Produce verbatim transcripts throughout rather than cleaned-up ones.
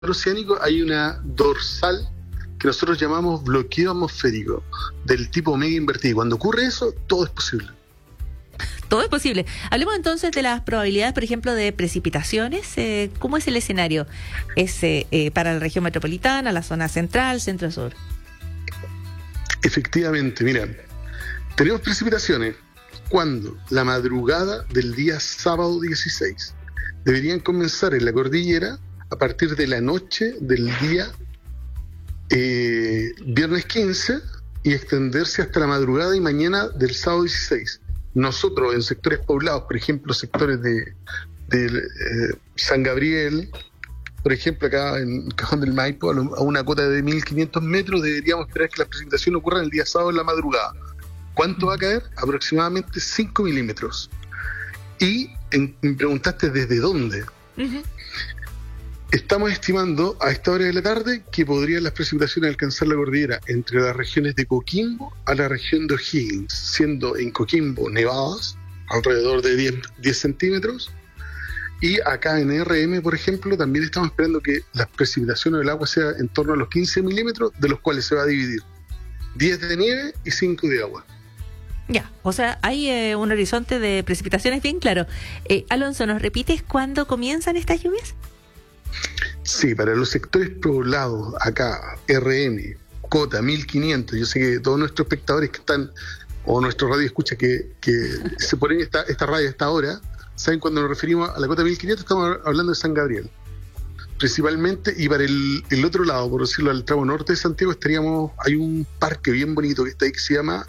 oceánico hay una dorsal que nosotros llamamos bloqueo atmosférico, del tipo mega invertido. Cuando ocurre eso, todo es posible. Todo es posible. Hablemos entonces de las probabilidades, por ejemplo, de precipitaciones. Eh, ¿Cómo es el escenario? ¿Es eh, eh, para la región metropolitana, la zona central, centro-sur? Efectivamente, mira, tenemos precipitaciones cuando la madrugada del día sábado dieciséis deberían comenzar en la cordillera a partir de la noche del día eh, viernes quince y extenderse hasta la madrugada y mañana del sábado dieciséis. Nosotros en sectores poblados, por ejemplo, sectores de, de eh, San Gabriel, por ejemplo, acá en Cajón del Maipo, a una cota de mil quinientos metros, deberíamos esperar que la precipitación ocurra el día sábado en la madrugada. ¿Cuánto va a caer? Aproximadamente cinco milímetros. Y en, me preguntaste desde dónde. Uh-huh. Estamos estimando a esta hora de la tarde que podrían las precipitaciones alcanzar la cordillera entre las regiones de Coquimbo a la región de O'Higgins, siendo en Coquimbo nevadas, alrededor de diez, diez centímetros, y acá en R M, por ejemplo, también estamos esperando que las precipitaciones del agua sea en torno a los quince milímetros, de los cuales se va a dividir diez de nieve y cinco de agua. Ya, o sea, hay eh, un horizonte de precipitaciones bien claro. Eh, Alonso, ¿nos repites cuándo comienzan estas lluvias? Sí, para los sectores poblados, acá, R M, cota mil quinientos, yo sé que todos nuestros espectadores que están, o nuestros radioescuchas que, que se ponen esta, esta radio a esta hora, saben cuando nos referimos a la cota mil quinientos, estamos hablando de San Gabriel, principalmente, y para el, el otro lado, por decirlo, al tramo norte de Santiago, estaríamos, hay un parque bien bonito que está ahí que se llama,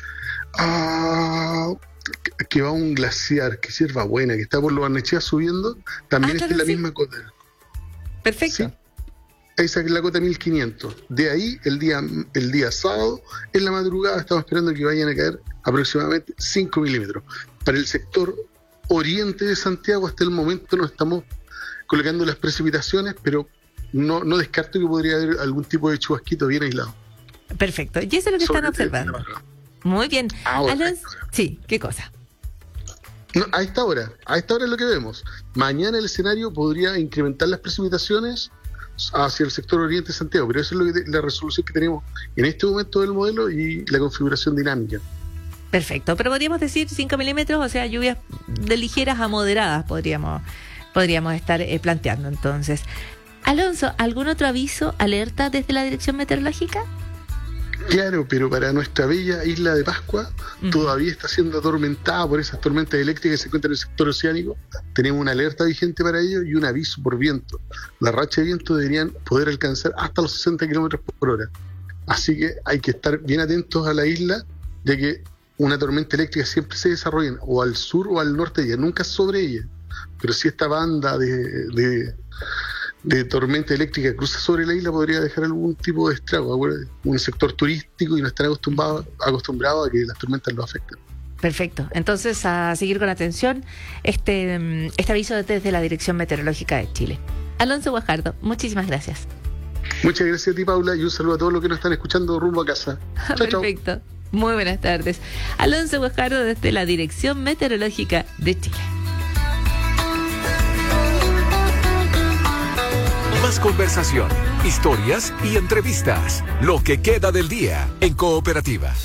ah, que, que va a un glaciar, que sierva buena, que está por Lo Barnechea subiendo, también ah, claro, está en la sí. misma cota. Perfecto. Sí. Esa es la cota mil quinientos. De ahí, el día el día sábado, en la madrugada, estamos esperando que vayan a caer aproximadamente cinco milímetros. Para el sector oriente de Santiago, hasta el momento no estamos colocando las precipitaciones, pero no, no descarto que podría haber algún tipo de chubasquito bien aislado. Perfecto. Y eso es lo que Sobre están observando. Muy bien. Ahora, Alonso, sí, ¿qué cosa? No, a esta hora, a esta hora es lo que vemos. Mañana el escenario podría incrementar las precipitaciones hacia el sector oriente de Santiago, pero eso es lo que, la resolución que tenemos en este momento del modelo y la configuración dinámica. Perfecto, pero podríamos decir cinco milímetros, o sea, lluvias de ligeras a moderadas podríamos, podríamos estar eh, planteando entonces. Alonso, ¿algún otro aviso, alerta desde la Dirección Meteorológica? Claro, pero para nuestra bella isla de Pascua uh-huh. todavía está siendo atormentada por esas tormentas eléctricas que se encuentran en el sector oceánico. Tenemos una alerta vigente para ello y un aviso por viento. Las rachas de viento deberían poder alcanzar hasta los sesenta kilómetros por hora. Así que hay que estar bien atentos a la isla, ya que una tormenta eléctrica siempre se desarrolla o al sur o al norte de ella, nunca sobre ella. Pero si esta banda de... de de tormenta eléctrica cruza sobre la isla, podría dejar algún tipo de estrago, un sector turístico, y no están acostumbrados acostumbrado a que las tormentas lo afecten. Perfecto, entonces a seguir con atención este, este aviso desde la Dirección Meteorológica de Chile. Alonso Guajardo, muchísimas gracias. Muchas gracias a ti, Paula, y un saludo a todos los que nos están escuchando rumbo a casa. Chao, perfecto, chao. Muy buenas tardes. Alonso Guajardo desde la Dirección Meteorológica de Chile. Más conversación, historias y entrevistas. Lo que queda del día en Cooperativa.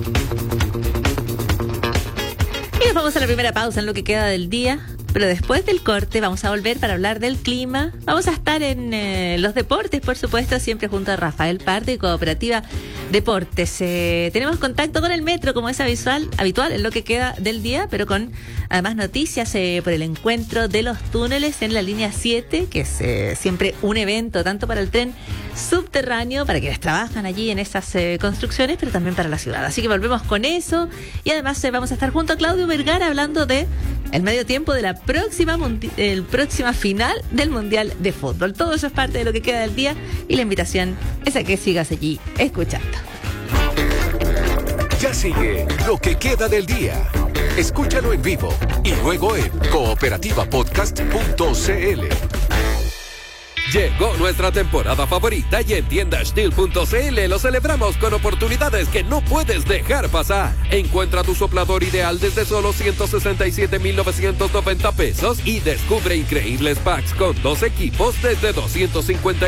Y nos vamos a la primera pausa en lo que queda del día. Pero después del corte vamos a volver para hablar del clima. Vamos a estar en eh, los deportes, por supuesto, siempre junto a Rafael Parte y Cooperativa Deportes. Eh, tenemos contacto con el metro, como es habitual, habitual en lo que queda del día, pero con además noticias eh, por el encuentro de los túneles en la línea siete, que es eh, siempre un evento tanto para el tren subterráneo, para quienes trabajan allí en esas eh, construcciones, pero también para la ciudad. Así que volvemos con eso y además eh, vamos a estar junto a Claudio Vergara hablando de el medio tiempo de la próxima mundi- el próxima final del Mundial de Fútbol. Todo eso es parte de lo que queda del día y la invitación es a que sigas allí escuchando. Ya sigue lo que queda del día. Escúchalo en vivo y luego en cooperativa podcast punto c l. Llegó nuestra temporada favorita y en tienda Stihl punto c l lo celebramos con oportunidades que no puedes dejar pasar. Encuentra tu soplador ideal desde solo ciento sesenta y siete mil novecientos noventa pesos y descubre increíbles packs con dos equipos desde doscientos cincuenta